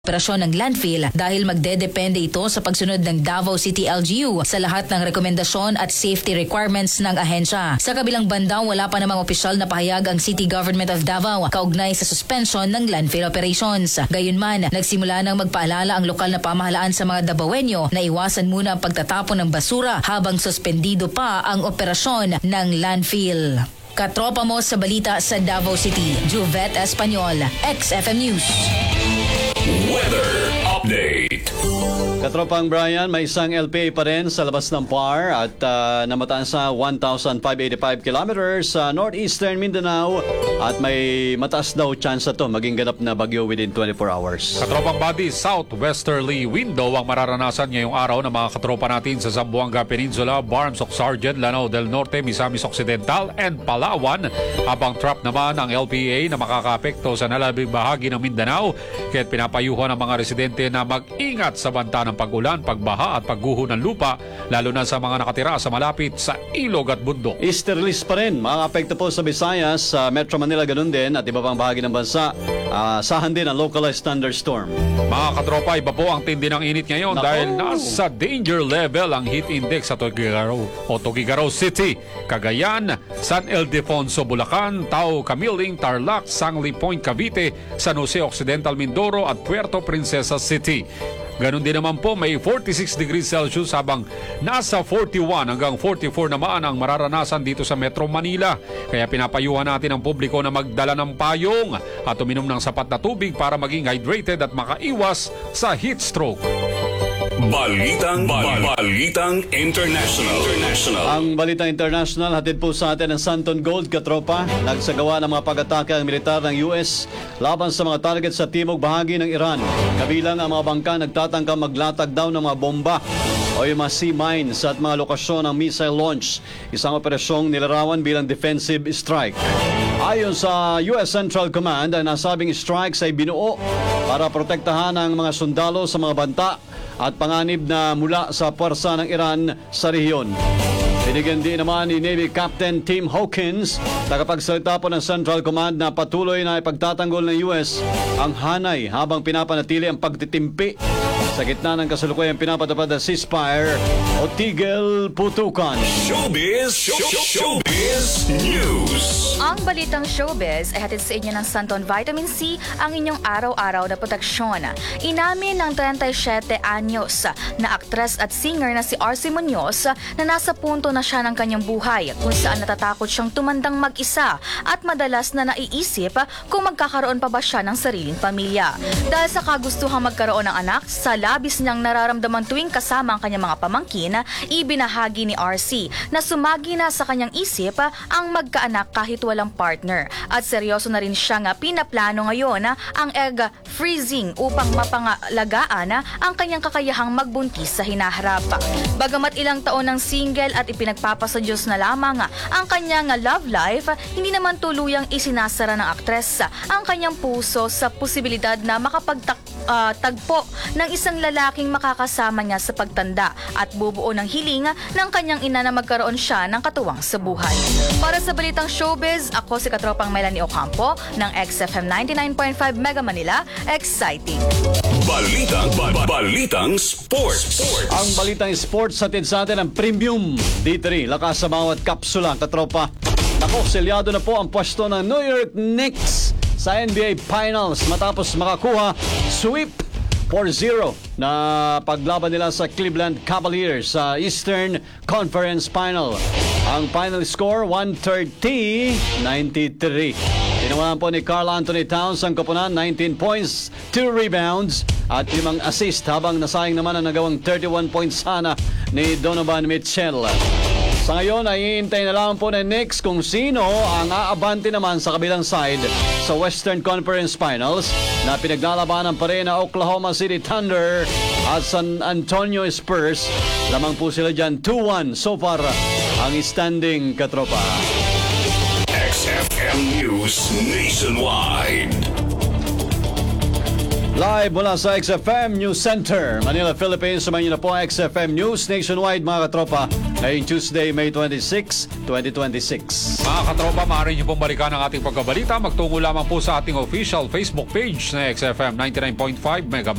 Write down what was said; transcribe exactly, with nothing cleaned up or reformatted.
operasyon ng landfill dahil magdedepende ito sa pagsunod ng Davao City L G U sa lahat ng rekomendasyon at safety requirements ng ahensya. Sa kabilang banda, wala pa namang opisyal na pahayag ang City Government of Davao kaugnay sa suspension ng landfill operations. Gayunman, nagsimula nang magpaalala ang lokal na pamahalaan sa mga Davaoenyo na iwasan muna ang pagtatapon ng basura habang suspendido pa ang operasyon ng landfill. Katropa mo sa balita sa Davao City, Juvet Espanyol, X F M News. Weather Update. Katropang Brian, may isang L P A pa rin sa labas ng P A R at uh, namataan sa one thousand five hundred eighty-five kilometers sa northeastern Mindanao at may mataas daw chance na to maging ganap na bagyo within twenty-four hours. Katropang Buddy, southwesterly window ang mararanasan ngayong araw ng mga katropa natin sa Zamboanga Peninsula, Barms Sargent, Lanao del Norte, Misamis Occidental and Palawan, habang trap naman ang L P A na makakaapekto sa nalabing bahagi ng Mindanao, kaya't pinapayuhan ang mga residente na mag-ingat sa banta ng pag-ulan, pagbaha at pagguho ng lupa, lalo na sa mga nakatira sa malapit sa ilog at bundok. Easterlies pa rin, mga apekto po sa Visayas, sa Metro Manila ganun din at iba pang bahagi ng bansa. Uh, sahan din ang localized thunderstorm. Mga katropa, iba po ang tindi ng init ngayon. Nako, dahil nasa danger level ang heat index sa Tugigaraw o Tugigaraw City, Cagayan, San Ildefonso, Bulacan, Tao, Camiling, Tarlac, Sangli Point, Cavite, San Jose Occidental, Mindoro at Puerto Princesa City. Ganon din naman po, may forty-six degrees Celsius habang nasa forty-one hanggang forty-four naman ang mararanasan dito sa Metro Manila. Kaya pinapayuhan natin ang publiko na magdala ng payong at uminom ng sapat na tubig para maging hydrated at makaiwas sa heat stroke. Balitang, bal- Balitang International. International. Ang Balitang International hatid po sa atin ng Santon Gold, katropa. Nagsagawa ng mga pag-atake ang militar ng U S laban sa mga target sa timog bahagi ng Iran. Kabilang ang mga bangka nagtatangka maglatag daw ng mga bomba o yung mga sea mines at mga lokasyon ng missile launch. Isang operasyong nilarawan bilang defensive strike. Ayon sa U S Central Command, ang nasabing strikes ay binuo para protektahan ang mga sundalo sa mga banta at panganib na mula sa puwersa ng Iran sa rehiyon. Binigyan din naman ni Navy Captain Tim Hawkins, tagapagsalita po ng Central Command, na patuloy na ipagtatanggol ng U S ang hanay habang pinapanatili ang pagtitimpi sa gitna ng kasalukuyang pinapatupad na ceasefire o tigil putukan. Showbiz, show, show, Showbiz News. Ang balitang showbiz ay hatid sa inyo ng Santon Vitamin C, ang inyong araw-araw na proteksyon. Inamin ng thirty-seven anyos na aktres at singer na si R C Munoz na nasa punto na siya ng kanyang buhay kung saan natatakot siyang tumandang mag-isa at madalas na naiisip kung magkakaroon pa ba siya ng sariling pamilya. Dahil sa kagustuhang magkaroon ng anak, sa labis niyang nararamdaman tuwing kasama ang kanyang mga pamangkin, ibinahagi ni R C na sumagi na sa kanyang isip ang magkaanak kahit walang partner. At seryoso na rin siya nga pinaplano ngayon ang egg freezing upang mapangalagaan ang kanyang kakayahang magbuntis sa hinaharap. Bagamat ilang taon ng single at ipinagpapasa Diyos na lamang ang kanyang love life, hindi naman tuluyang isinasara ng aktres ang kanyang puso sa posibilidad na makapagtagpo ng isang lalaking makakasama niya sa pagtanda at bubuo ng hiling ng kanyang ina na magkaroon siya ng katuwang sa buhay. Para sa Balitang Showbiz, ako si Katropang Melanie Ocampo ng X F M ninety-nine point five Mega Manila. Exciting! Balitang, ba- Balitang Sports. Sports. Ang Balitang Sports hatid sa atin ang Premium D three. Lakas sa bawat kapsula, katropa. Nako, selyado na po ang pwesto ng New York Knicks sa N B A Finals matapos makakuha sweep four zero na paglaban nila sa Cleveland Cavaliers sa Eastern Conference Final. Ang final score, one thirty ninety-three. Tinawanan po ni Karl Anthony Towns ang koponan, nineteen points, two rebounds at limang assist, habang nasayang naman ang nagawang thirty-one points sana ni Donovan Mitchell. Sa ngayon ay iintay na lang po ng Knicks kung sino ang aabante naman sa kabilang side sa Western Conference Finals na pinaglalabanan pa rin na Oklahoma City Thunder at San Antonio Spurs. Lamang po sila dyan, two one so far ang standing, katropa. X F M News Nationwide. Live mula sa X F M News Center, Manila, Philippines. Samayin niyo na po ang X F M News Nationwide, mga katropa. Ngayong Tuesday, May twenty-six, twenty twenty-six. Mga katropa, maaari niyo pong balikan ang ating pagkabalita. Magtungo lamang po sa ating official Facebook page na X F M ninety-nine point five Mega